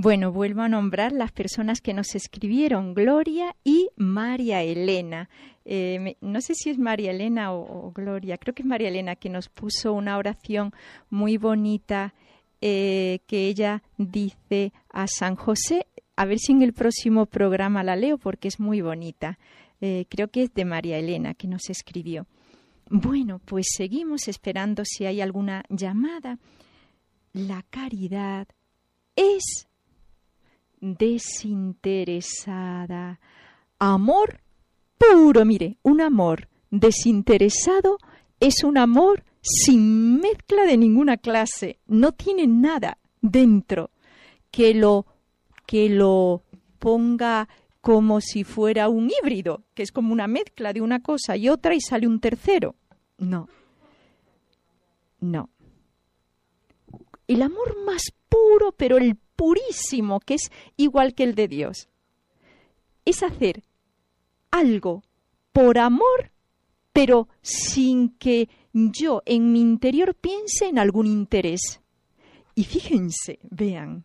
Bueno, vuelvo a nombrar las personas que nos escribieron, Gloria y María Elena. No sé si es María Elena o Gloria, creo que es María Elena, que nos puso una oración muy bonita que ella dice a San José. A ver si en el próximo programa la leo porque es muy bonita. Creo que es de María Elena que nos escribió. Bueno, pues seguimos esperando si hay alguna llamada. La caridad es desinteresada. Amor puro, mire, un amor desinteresado es un amor sin mezcla de ninguna clase. No tiene nada dentro que lo ponga como si fuera un híbrido, que es como una mezcla de una cosa y otra y sale un tercero. No. El amor más puro, pero el purísimo, que es igual que el de Dios, es hacer algo por amor, pero sin que yo en mi interior piense en algún interés. Y fíjense, vean,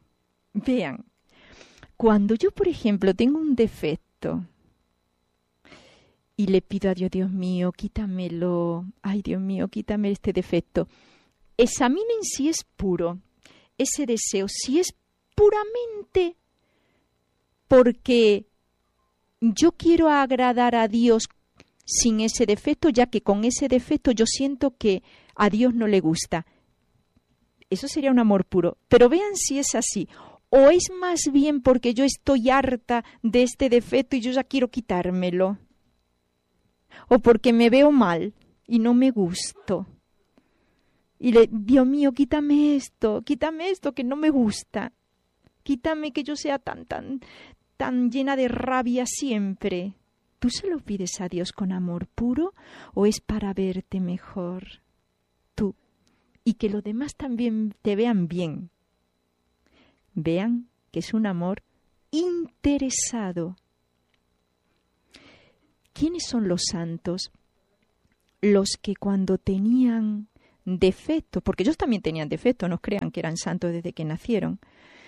cuando yo, por ejemplo, tengo un defecto y le pido a Dios, Dios mío, quítamelo, ay Dios mío, quítame este defecto, examinen si es puro ese deseo, si es puramente porque yo quiero agradar a Dios sin ese defecto, ya que con ese defecto yo siento que a Dios no le gusta. Eso sería un amor puro. Pero vean si es así. O es más bien porque yo estoy harta de este defecto y yo ya quiero quitármelo. O porque me veo mal y no me gusto. Y Dios mío, quítame esto que no me gusta. Quítame que yo sea tan llena de rabia siempre. ¿Tú se lo pides a Dios con amor puro o es para verte mejor? Tú. Y que los demás también te vean bien. Vean que es un amor interesado. ¿Quiénes son los santos? Los que cuando tenían defecto, porque ellos también tenían defecto, no crean que eran santos desde que nacieron,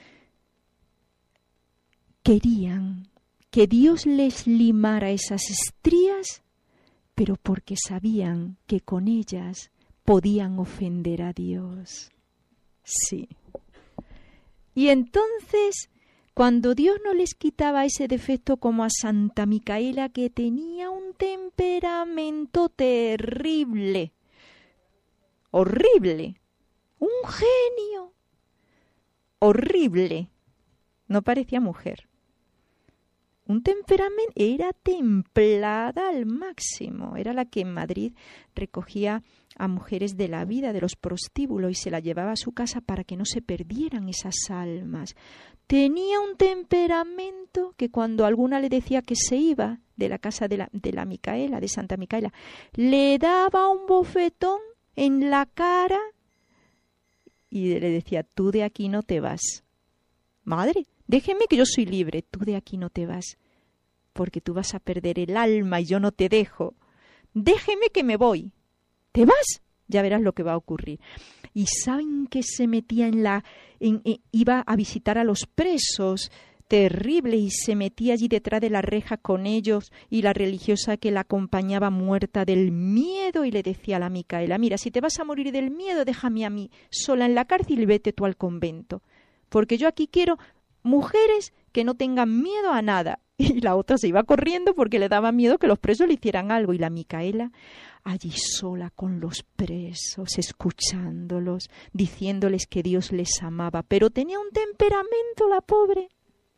querían que Dios les limara esas estrías, pero porque sabían que con ellas podían ofender a Dios. Sí. Y entonces, cuando Dios no les quitaba ese defecto como a Santa Micaela, que tenía un temperamento terrible, horrible, un genio, horrible, no parecía mujer. Un temperamento, era templada al máximo, era la que en Madrid recogía a mujeres de la vida, de los prostíbulos, y se la llevaba a su casa para que no se perdieran esas almas. Tenía un temperamento que cuando alguna le decía que se iba de la casa de la Micaela, de Santa Micaela, le daba un bofetón en la cara y le decía, tú de aquí no te vas. Madre, déjeme que yo soy libre, tú de aquí no te vas, porque tú vas a perder el alma y yo no te dejo. Déjeme que me voy. ¿Te vas? Ya verás lo que va a ocurrir. Y saben que se metía iba a visitar a los presos, terrible, y se metía allí detrás de la reja con ellos, y la religiosa que la acompañaba muerta del miedo, y le decía a la Micaela, mira, si te vas a morir del miedo, déjame a mí sola en la cárcel y vete tú al convento, porque yo aquí quiero mujeres que no tengan miedo a nada. Y la otra se iba corriendo porque le daba miedo que los presos le hicieran algo. Y la Micaela allí sola con los presos, escuchándolos, diciéndoles que Dios les amaba. Pero tenía un temperamento la pobre.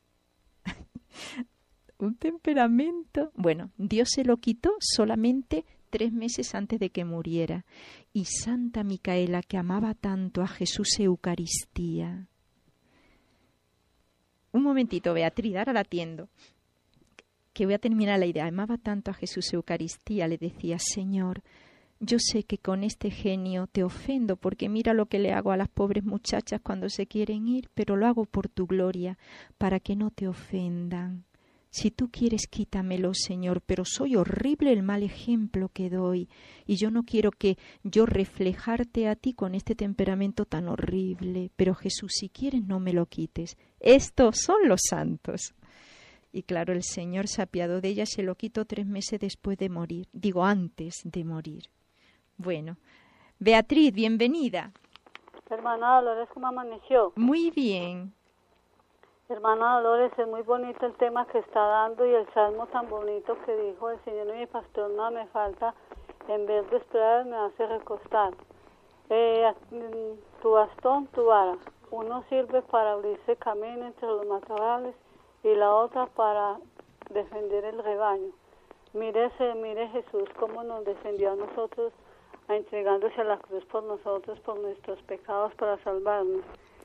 Un temperamento. Bueno, Dios se lo quitó solamente 3 meses antes de que muriera. Y Santa Micaela, que amaba tanto a Jesús Eucaristía. Un momentito, Beatriz, ahora la atiendo. Que voy a terminar la idea. Amaba tanto a Jesús Eucaristía, le decía, Señor, yo sé que con este genio te ofendo, porque mira lo que le hago a las pobres muchachas cuando se quieren ir, pero lo hago por tu gloria, para que no te ofendan. Si tú quieres, quítamelo, Señor, pero soy horrible el mal ejemplo que doy, y yo no quiero que yo reflejarte a ti con este temperamento tan horrible. Pero Jesús, si quieres, no me lo quites. Estos son los santos. Y claro, el Señor se apiadó de ella, se lo quitó 3 meses después de morir. Digo, antes de morir. Bueno, Beatriz, bienvenida. Hermana Dolores, ¿cómo amaneció? Muy bien. Hermana Dolores, es muy bonito el tema que está dando y el salmo tan bonito que dijo: el Señor es mi pastor, nada me falta, en vez de esperar me hace recostar. Tu bastón, tu vara, uno sirve para abrirse camino entre los matorrales y la otra para defender el rebaño. Mire Jesús cómo nos defendió a nosotros, entregándose a la cruz por nosotros, por nuestros pecados, para salvarnos.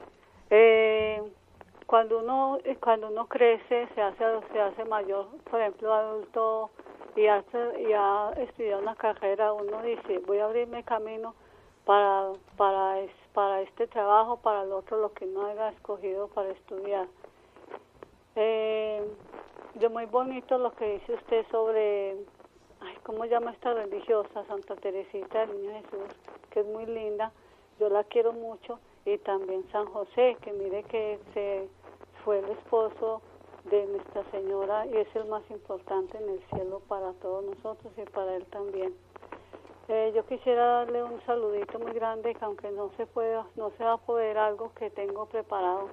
Cuando uno crece, se hace mayor, por ejemplo, adulto, y ha estudiado una carrera, uno dice, voy a abrirme camino para este trabajo, para el otro, lo que no haya escogido para estudiar. Yo muy bonito lo que dice usted sobre, ¿cómo llama esta religiosa? Santa Teresita del Niño Jesús, que es muy linda, yo la quiero mucho. Y también San José, que mire que fue el esposo de Nuestra Señora y es el más importante en el cielo para todos nosotros y para él también. Yo quisiera darle un saludito muy grande, que aunque no se va a poder, algo que tengo preparado.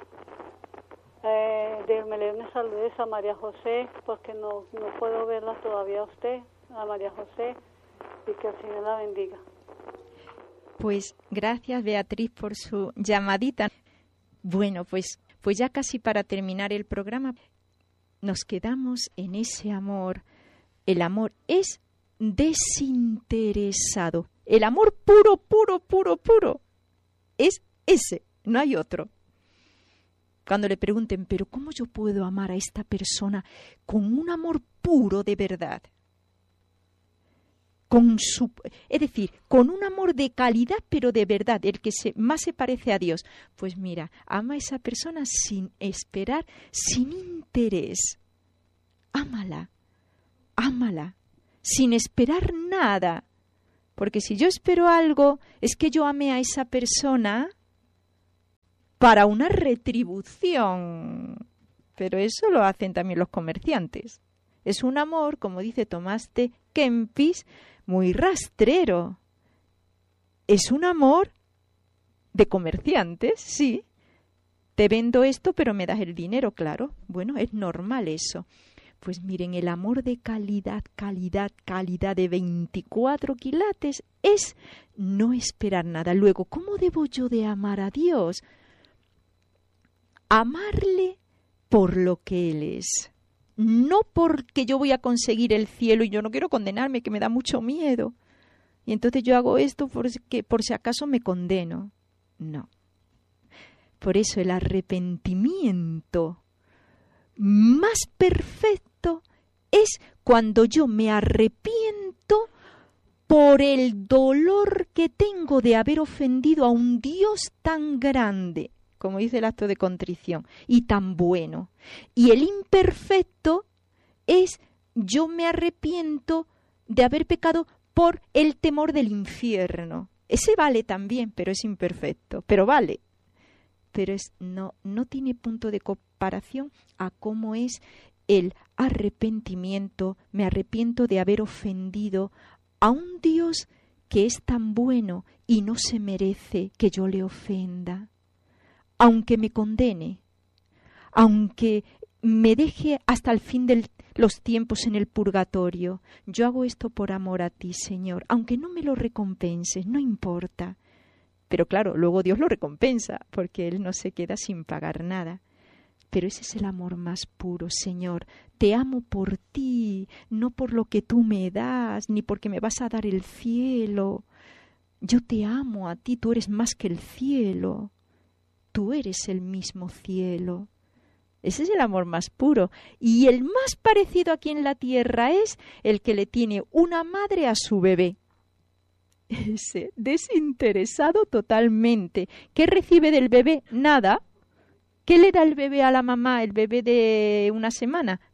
Me le doy saludos a María José, porque no puedo verla todavía a usted, a María José, y que el Señor la bendiga. Pues gracias, Beatriz, por su llamadita. Bueno, pues ya casi para terminar el programa, nos quedamos en ese amor. El amor es desinteresado. El amor puro, puro, puro, puro. Es ese, no hay otro. Cuando le pregunten, ¿pero cómo yo puedo amar a esta persona con un amor puro de verdad? Es decir, con un amor de calidad, pero de verdad, el que más se parece a Dios. Pues mira, ama a esa persona sin esperar, sin interés. Ámala, sin esperar nada. Porque si yo espero algo, es que yo amé a esa persona para una retribución. Pero eso lo hacen también los comerciantes. Es un amor, como dice Tomás de Kempis, muy rastrero. Es un amor de comerciantes, sí. Te vendo esto, pero me das el dinero, claro. Bueno, es normal eso. Pues miren, el amor de calidad de 24 quilates es no esperar nada. Luego, ¿cómo debo yo de amar a Dios? Amarle por lo que Él es. No porque yo voy a conseguir el cielo y yo no quiero condenarme, que me da mucho miedo. Y entonces yo hago esto porque por si acaso me condeno. No. Por eso el arrepentimiento más perfecto es cuando yo me arrepiento por el dolor que tengo de haber ofendido a un Dios tan grande, como dice el acto de contrición, y tan bueno. Y el imperfecto es yo me arrepiento de haber pecado por el temor del infierno. Ese vale también, pero es imperfecto, pero vale. Pero no tiene punto de comparación a cómo es el arrepentimiento. Me arrepiento de haber ofendido a un Dios que es tan bueno y no se merece que yo le ofenda. Aunque me condene, aunque me deje hasta el fin de los tiempos en el purgatorio, yo hago esto por amor a ti, Señor, aunque no me lo recompenses, no importa. Pero claro, luego Dios lo recompensa, porque Él no se queda sin pagar nada. Pero ese es el amor más puro, Señor. Te amo por ti, no por lo que tú me das, ni porque me vas a dar el cielo. Yo te amo a ti, tú eres más que el cielo. Tú eres el mismo cielo. Ese es el amor más puro. Y el más parecido aquí en la tierra es el que le tiene una madre a su bebé. Ese, desinteresado totalmente. ¿Qué recibe del bebé? Nada. ¿Qué le da el bebé a la mamá, el bebé de una semana?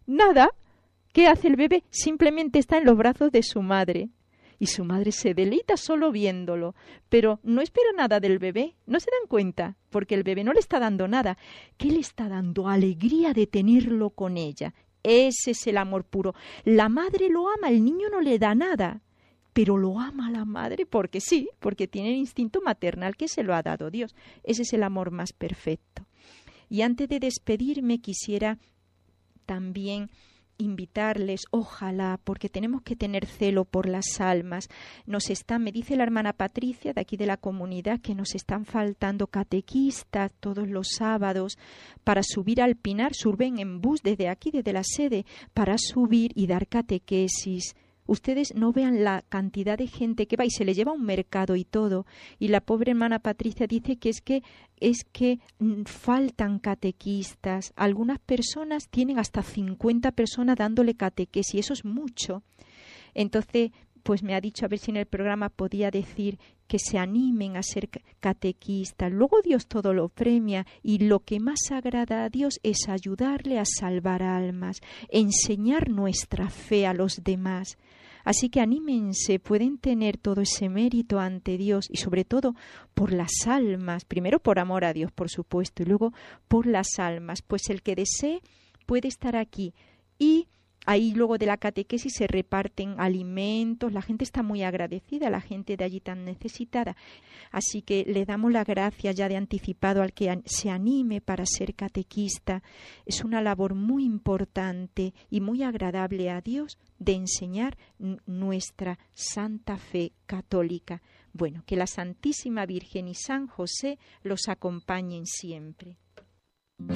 nada. ¿Qué hace el bebé? Simplemente está en los brazos de su madre. Y su madre se deleita solo viéndolo, pero no espera nada del bebé, no se dan cuenta, porque el bebé no le está dando nada. ¿Qué le está dando? Alegría de tenerlo con ella. Ese es el amor puro. La madre lo ama, el niño no le da nada, pero lo ama a la madre porque sí, porque tiene el instinto maternal que se lo ha dado Dios. Ese es el amor más perfecto. Y antes de despedirme quisiera también invitarles, ojalá, porque tenemos que tener celo por las almas. Me dice la hermana Patricia de aquí de la comunidad que nos están faltando catequistas todos los sábados para subir al Pinar, suben en bus desde aquí, desde la sede, para subir y dar catequesis. Ustedes no vean la cantidad de gente que va y se le lleva a un mercado y todo. Y la pobre hermana Patricia dice que es que faltan catequistas. Algunas personas tienen hasta 50 personas dándole catequesis y eso es mucho. Entonces, pues me ha dicho a ver si en el programa podía decir que se animen a ser catequistas. Luego Dios todo lo premia y lo que más agrada a Dios es ayudarle a salvar almas, enseñar nuestra fe a los demás. Así que anímense, pueden tener todo ese mérito ante Dios y sobre todo por las almas, primero por amor a Dios, por supuesto, y luego por las almas, pues el que desee puede estar aquí y ahí luego de la catequesis se reparten alimentos, la gente está muy agradecida, la gente de allí tan necesitada. Así que le damos la gracia ya de anticipado al que se anime para ser catequista. Es una labor muy importante y muy agradable a Dios de enseñar nuestra santa fe católica. Bueno, que la Santísima Virgen y San José los acompañen siempre.